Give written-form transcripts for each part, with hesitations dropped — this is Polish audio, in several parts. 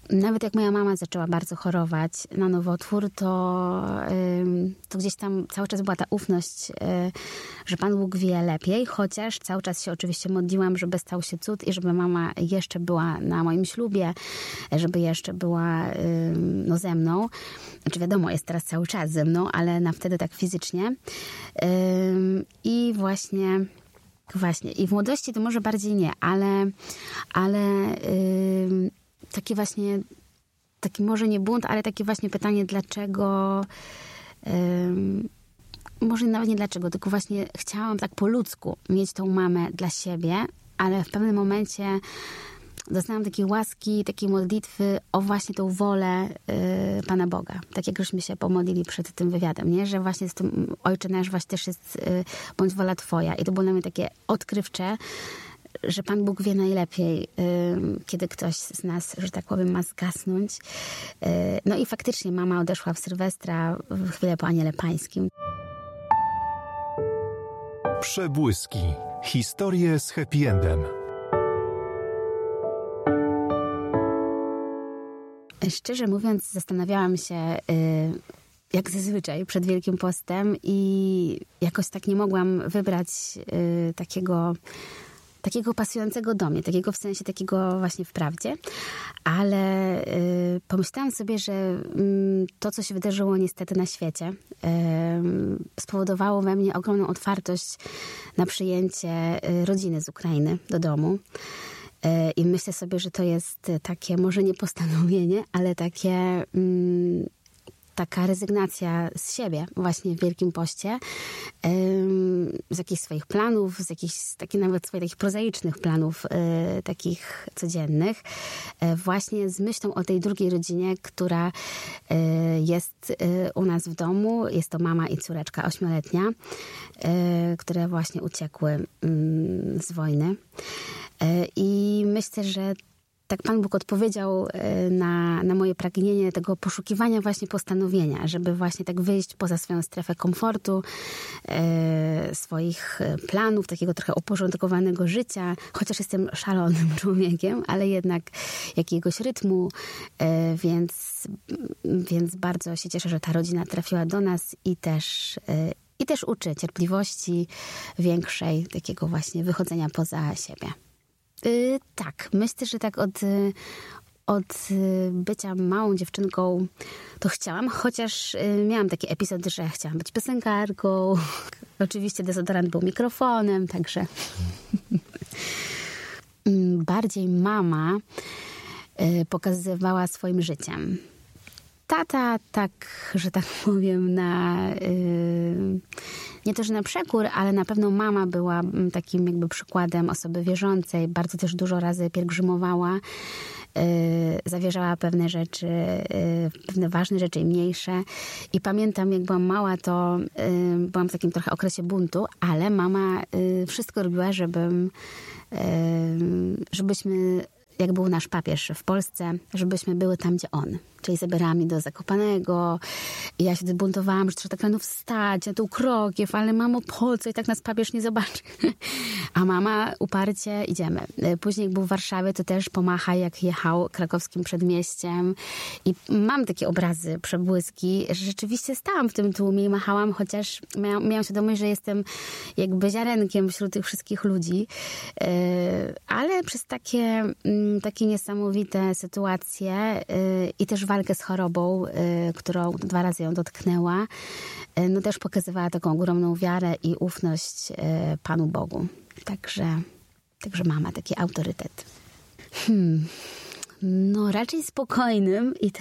nawet jak moja mama zaczęła bardzo chorować na nowotwór, to gdzieś tam cały czas była ta ufność, że Pan Bóg wie lepiej, chociaż cały czas się oczywiście modliłam, żeby stał się cud i żeby mama jeszcze była na moim ślubie, żeby jeszcze była ze mną. Znaczy wiadomo, jest teraz cały czas ze mną, ale na wtedy tak fizycznie. I właśnie i w młodości to może bardziej nie, ale taki może nie bunt, ale takie właśnie pytanie, dlaczego, może nawet nie dlaczego, tylko właśnie chciałam tak po ludzku mieć tą mamę dla siebie, ale w pewnym momencie dostałam takiej łaski, takiej modlitwy o właśnie tą wolę Pana Boga. Tak jak żeśmy się pomodlili przed tym wywiadem, nie? Że właśnie z tym Ojcze nasz właśnie też jest bądź wola Twoja. I to było dla mnie takie odkrywcze, że Pan Bóg wie najlepiej, kiedy ktoś z nas, że tak powiem, ma zgasnąć. No i faktycznie mama odeszła w Sylwestra w chwilę po Aniele Pańskim. Przebłyski. Historie z happy endem. Szczerze mówiąc, zastanawiałam się, jak zazwyczaj przed Wielkim Postem i jakoś tak nie mogłam wybrać takiego pasującego do mnie, takiego w sensie takiego właśnie wprawdzie, ale pomyślałam sobie, że to, co się wydarzyło niestety na świecie, spowodowało we mnie ogromną otwartość na przyjęcie rodziny z Ukrainy do domu. I myślę sobie, że to jest takie, może nie postanowienie, ale taka rezygnacja z siebie właśnie w Wielkim Poście, z jakichś swoich planów, z jakichś nawet swoich takich prozaicznych planów, takich codziennych, właśnie z myślą o tej drugiej rodzinie, która jest u nas w domu. Jest to mama i córeczka 8-letnia, które właśnie uciekły z wojny. I myślę, że tak Pan Bóg odpowiedział na moje pragnienie tego poszukiwania właśnie postanowienia, żeby właśnie tak wyjść poza swoją strefę komfortu, swoich planów, takiego trochę uporządkowanego życia, chociaż jestem szalonym człowiekiem, ale jednak jakiegoś rytmu, więc bardzo się cieszę, że ta rodzina trafiła do nas i też uczy cierpliwości większej, takiego właśnie wychodzenia poza siebie. Tak, myślę, że tak od bycia małą dziewczynką to chciałam, chociaż miałam taki epizod, że chciałam być piosenkarką. Oczywiście dezodorant był mikrofonem, także bardziej mama pokazywała swoim życiem. Tata, tak, że tak powiem, nie to, że na przekór, ale na pewno mama była takim jakby przykładem osoby wierzącej. Bardzo też dużo razy pielgrzymowała, zawierzała pewne rzeczy, pewne ważne rzeczy i mniejsze. I pamiętam, jak byłam mała, to byłam w takim trochę okresie buntu, ale mama wszystko robiła, żebyśmy, jak był nasz papież w Polsce, żebyśmy były tam, gdzie on. Czyli zabierała mnie do Zakopanego. I ja się buntowałam, że trzeba tak rano wstać, na tą Krokiew, ale mamo, po co? I tak nas papież nie zobaczy. A mama uparcie, idziemy. Później jak był w Warszawie, to też pomacha, jak jechał krakowskim przedmieściem. I mam takie obrazy, przebłyski, że rzeczywiście stałam w tym tłumie i machałam, chociaż miałam świadomość, że jestem jakby ziarenkiem wśród tych wszystkich ludzi. Ale przez takie niesamowite sytuacje i też walkę z chorobą, którą 2 razy ją dotknęła, no też pokazywała taką ogromną wiarę i ufność Panu Bogu. Także mama, taki autorytet. No raczej spokojnym i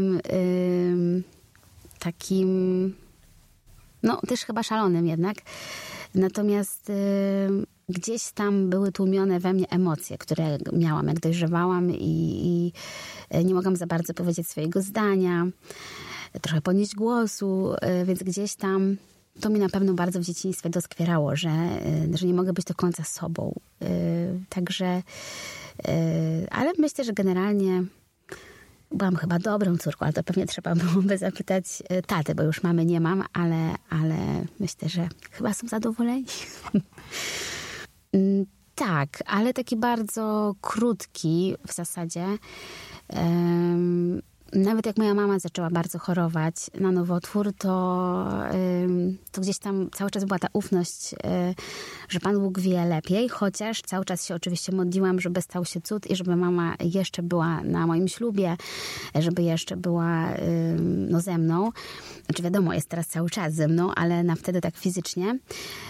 takim no też chyba szalonym jednak. Natomiast gdzieś tam były tłumione we mnie emocje, które miałam, jak dojrzewałam i nie mogłam za bardzo powiedzieć swojego zdania, trochę podnieść głosu, więc gdzieś tam to mi na pewno bardzo w dzieciństwie doskwierało, że nie mogę być do końca sobą. Także, ale myślę, że generalnie byłam chyba dobrą córką, ale to pewnie trzeba byłoby zapytać taty, bo już mamy nie mam, ale myślę, że chyba są zadowoleni. Tak, ale taki bardzo krótki w zasadzie. Nawet jak moja mama zaczęła bardzo chorować na nowotwór, to gdzieś tam cały czas była ta ufność, że Pan Bóg wie lepiej, chociaż cały czas się oczywiście modliłam, żeby stał się cud i żeby mama jeszcze była na moim ślubie, żeby jeszcze była ze mną. Znaczy wiadomo, jest teraz cały czas ze mną, ale na wtedy tak fizycznie.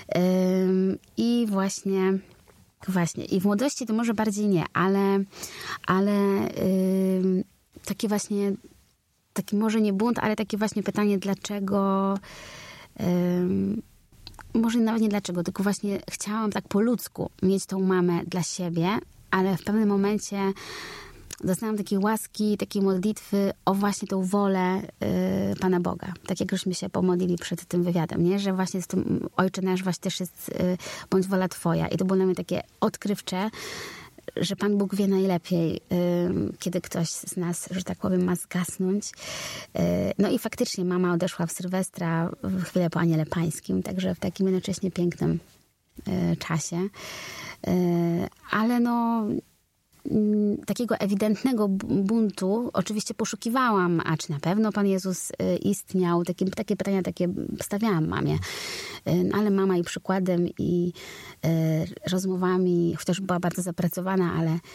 I właśnie i w młodości to może bardziej nie, ale taki właśnie, taki może nie bunt, ale takie właśnie pytanie, dlaczego, może nawet nie dlaczego, tylko właśnie chciałam tak po ludzku mieć tą mamę dla siebie, ale w pewnym momencie dostałam takiej łaski, takiej modlitwy o właśnie tą wolę Pana Boga. Tak jak żeśmy się pomodlili przed tym wywiadem, nie? Że właśnie z tym Ojcze Nasz właśnie też jest bądź wola Twoja. I to było dla mnie takie odkrywcze, że Pan Bóg wie najlepiej, kiedy ktoś z nas, że tak powiem, ma zgasnąć. No i faktycznie mama odeszła w Sylwestra w chwilę po Aniele Pańskim, także w takim jednocześnie pięknym czasie. Ale no takiego ewidentnego buntu oczywiście poszukiwałam, a czy na pewno Pan Jezus istniał? Takie pytania stawiałam mamie. Ale mama i przykładem i rozmowami, chociaż była bardzo zapracowana,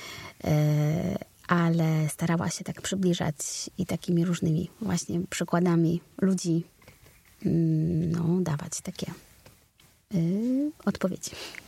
ale starała się tak przybliżać i takimi różnymi właśnie przykładami ludzi dawać takie odpowiedzi.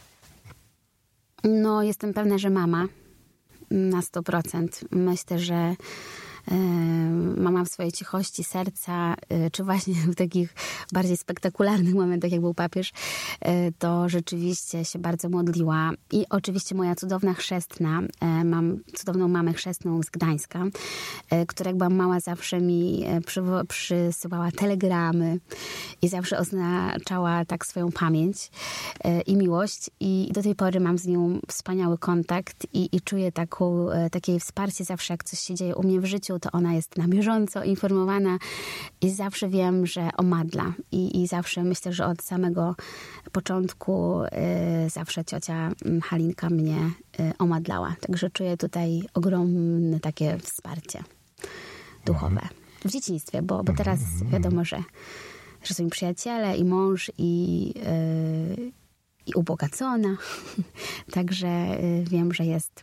No, jestem pewna, że mama na 100%. Myślę, że mama w swojej cichości serca, czy właśnie w takich bardziej spektakularnych momentach, jak był papież, to rzeczywiście się bardzo modliła. I oczywiście moja cudowna chrzestna, mam cudowną mamę chrzestną z Gdańska, która jak byłam mała zawsze mi przysyłała telegramy i zawsze oznaczała tak swoją pamięć i miłość. I do tej pory mam z nią wspaniały kontakt i czuję takie wsparcie zawsze, jak coś się dzieje u mnie w życiu, to ona jest na bieżąco informowana i zawsze wiem, że omadla. I zawsze myślę, że od samego początku zawsze ciocia Halinka mnie omadlała. Także czuję tutaj ogromne takie wsparcie duchowe. W dzieciństwie, bo teraz wiadomo, że są mi przyjaciele i mąż i ubogacona. Także wiem, że jest.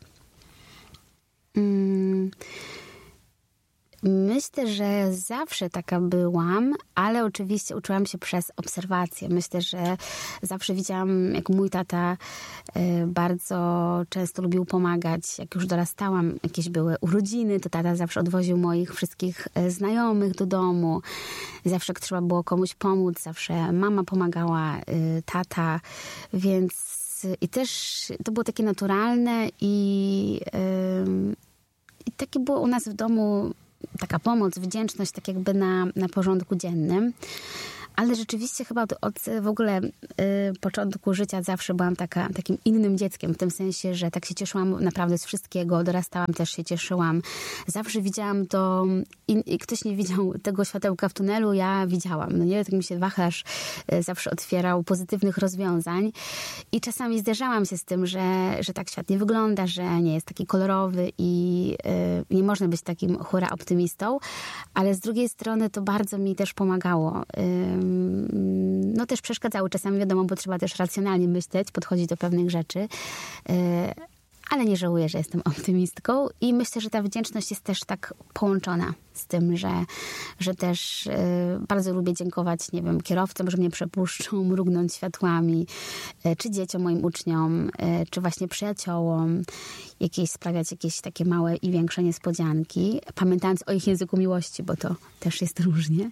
Myślę, że zawsze taka byłam, ale oczywiście uczyłam się przez obserwację. Myślę, że zawsze widziałam, jak mój tata bardzo często lubił pomagać. Jak już dorastałam, jakieś były urodziny, to tata zawsze odwoził moich wszystkich znajomych do domu. Zawsze jak trzeba było komuś pomóc, zawsze mama pomagała, tata, więc i też to było takie naturalne i takie było u nas w domu taka pomoc, wdzięczność tak jakby na porządku dziennym. Ale rzeczywiście chyba od w ogóle początku życia zawsze byłam takim innym dzieckiem, w tym sensie, że tak się cieszyłam naprawdę z wszystkiego, dorastałam, też się cieszyłam. Zawsze widziałam to i ktoś nie widział tego światełka w tunelu, ja widziałam. No nie, tak mi się wachlarz zawsze otwierał pozytywnych rozwiązań i czasami zderzałam się z tym, że tak świat nie wygląda, że nie jest taki kolorowy i nie można być takim hura optymistą, ale z drugiej strony to bardzo mi też pomagało. No też przeszkadzały czasami, wiadomo, bo trzeba też racjonalnie myśleć, podchodzić do pewnych rzeczy, ale nie żałuję, że jestem optymistką i myślę, że ta wdzięczność jest też tak połączona z tym, że też bardzo lubię dziękować, nie wiem, kierowcom, że mnie przepuszczą, mrugnąć światłami, czy dzieciom, moim uczniom, czy właśnie przyjaciołom, sprawiać jakieś takie małe i większe niespodzianki, pamiętając o ich języku miłości, bo to też jest różnie.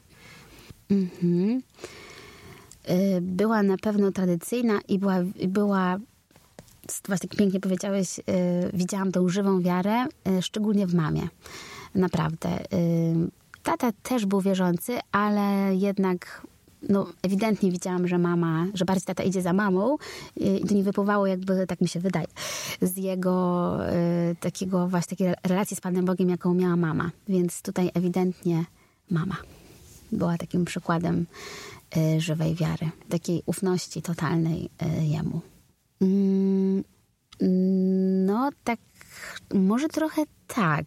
Była na pewno tradycyjna i była właśnie tak pięknie powiedziałeś, widziałam tą żywą wiarę, szczególnie w mamie. Naprawdę. Tata też był wierzący, ale jednak ewidentnie widziałam, że bardziej tata idzie za mamą i to nie wypływało jakby, tak mi się wydaje, z jego takiej relacji z Panem Bogiem, jaką miała mama. Więc tutaj ewidentnie mama była takim przykładem żywej wiary, takiej ufności totalnej Jemu. No tak, może trochę tak.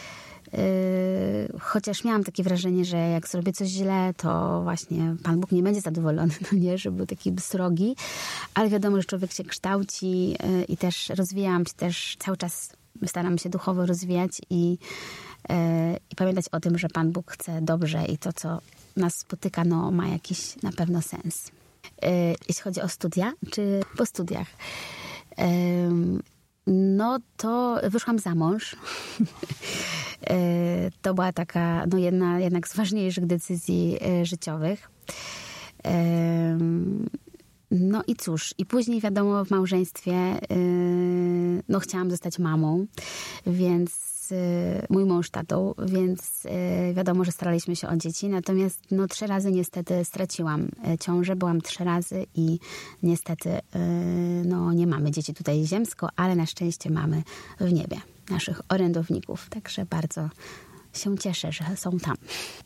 Chociaż miałam takie wrażenie, że jak zrobię coś źle, to właśnie Pan Bóg nie będzie zadowolony, no nie, że był taki srogi. Ale wiadomo, że człowiek się kształci i też rozwijałam się, też cały czas staram się duchowo rozwijać i pamiętać o tym, że Pan Bóg chce dobrze i to, co nas spotyka, no, ma jakiś na pewno sens. Jeśli chodzi o studia, czy po studiach, no to wyszłam za mąż. To była taka jedna jednak z ważniejszych decyzji życiowych. No i cóż, i później wiadomo w małżeństwie no chciałam zostać mamą, więc mój mąż tatą, więc wiadomo, że staraliśmy się o dzieci, natomiast no 3 razy niestety straciłam ciążę, byłam 3 razy i niestety no nie mamy dzieci tutaj ziemsko, ale na szczęście mamy w niebie naszych orędowników, także bardzo się cieszę, że są tam.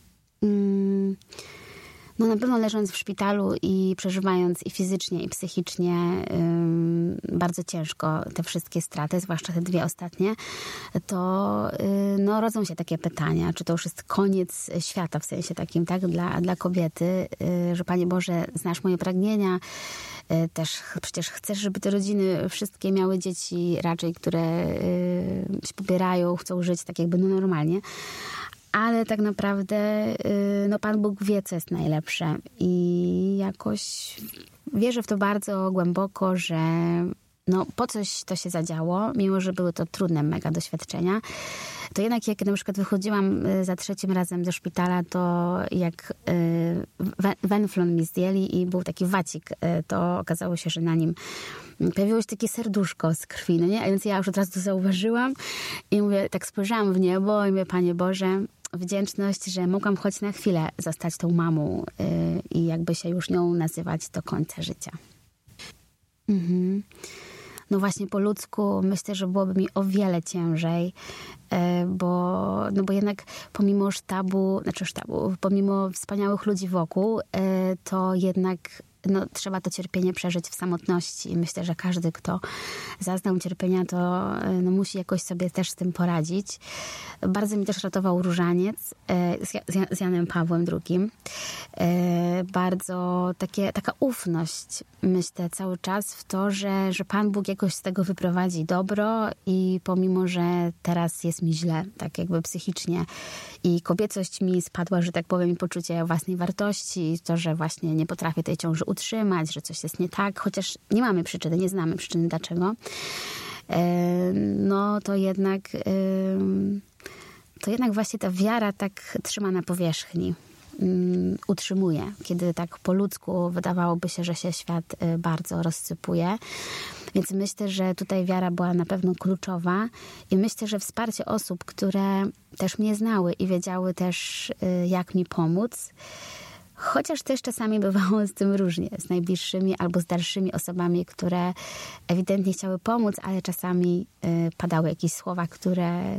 No na pewno leżąc w szpitalu i przeżywając i fizycznie, i psychicznie bardzo ciężko te wszystkie straty, zwłaszcza te 2 ostatnie, to no, rodzą się takie pytania, czy to już jest koniec świata w sensie takim, tak, dla kobiety, że Panie Boże, znasz moje pragnienia, też przecież chcesz, żeby te rodziny wszystkie miały dzieci raczej, które się pobierają, chcą żyć tak jakby no normalnie. Ale tak naprawdę no Pan Bóg wie, co jest najlepsze i jakoś wierzę w to bardzo głęboko, że no po coś to się zadziało, mimo że były to trudne mega doświadczenia. To jednak jak na przykład wychodziłam za 3. razem ze szpitala, to jak wenflon mi zdjęli i był taki wacik, to okazało się, że na nim pojawiło się takie serduszko z krwi, no nie? A więc ja już od razu to zauważyłam i mówię, tak spojrzałam w niebo i mówię, Panie Boże, wdzięczność, że mogłam choć na chwilę zostać tą mamą i jakby się już nią nazywać do końca życia. No właśnie po ludzku myślę, że byłoby mi o wiele ciężej, bo jednak pomimo sztabu, pomimo wspaniałych ludzi wokół, to jednak no, trzeba to cierpienie przeżyć w samotności. I myślę, że każdy, kto zaznał cierpienia, to no, musi jakoś sobie też z tym poradzić. Bardzo mi też ratował różaniec z Janem Pawłem II. Bardzo taka ufność, myślę, cały czas w to, że Pan Bóg jakoś z tego wyprowadzi dobro i pomimo, że teraz jest mi źle, tak jakby psychicznie i kobiecość mi spadła, że tak powiem, i poczucie własnej wartości i to, że właśnie nie potrafię tej ciąży utrzymać, że coś jest nie tak, chociaż nie mamy przyczyny, nie znamy przyczyny dlaczego, no to jednak właśnie ta wiara tak trzyma na powierzchni, utrzymuje, kiedy tak po ludzku wydawałoby się, że się świat bardzo rozsypuje. Więc myślę, że tutaj wiara była na pewno kluczowa i myślę, że wsparcie osób, które też mnie znały i wiedziały też, jak mi pomóc, chociaż też czasami bywało z tym różnie, z najbliższymi albo z dalszymi osobami, które ewidentnie chciały pomóc, ale czasami padały jakieś słowa, które